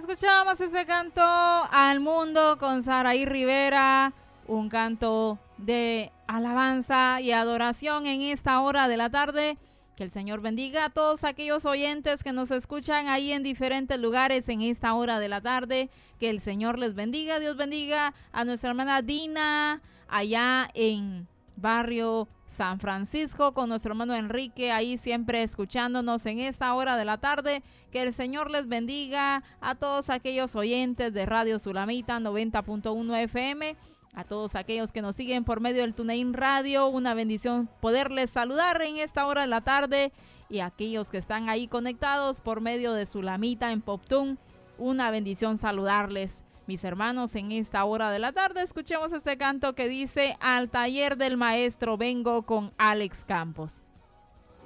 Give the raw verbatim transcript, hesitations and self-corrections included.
escuchamos ese canto al mundo con Saraí Rivera, un canto de alabanza y adoración en esta hora de la tarde. Que el Señor bendiga a todos aquellos oyentes que nos escuchan ahí en diferentes lugares en esta hora de la tarde. Que el Señor les bendiga. Dios bendiga a nuestra hermana Dina allá en barrio San Francisco, con nuestro hermano Enrique ahí siempre escuchándonos en esta hora de la tarde. Que el Señor les bendiga a todos aquellos oyentes de Radio Sulamita noventa punto uno F M. A todos aquellos que nos siguen por medio del TuneIn Radio, una bendición poderles saludar en esta hora de la tarde. Y a aquellos que están ahí conectados por medio de Sulamita en Poptune, una bendición saludarles. Mis hermanos, en esta hora de la tarde escuchemos este canto que dice: al taller del maestro vengo con Alex Campos.